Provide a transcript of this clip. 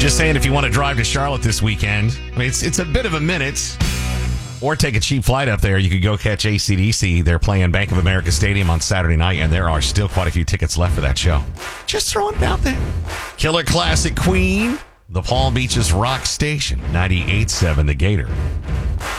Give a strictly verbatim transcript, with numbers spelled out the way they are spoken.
Just saying, if you want to drive to Charlotte this weekend, I mean, it's it's a bit of a minute. Or take a cheap flight up there. You could go catch A C D C. They're playing Bank of America Stadium on Saturday night, and there are still quite a few tickets left for that show. Just throwing it out there. Killer Classic Queen, the Palm Beaches Rock Station, ninety-eight point seven The Gator.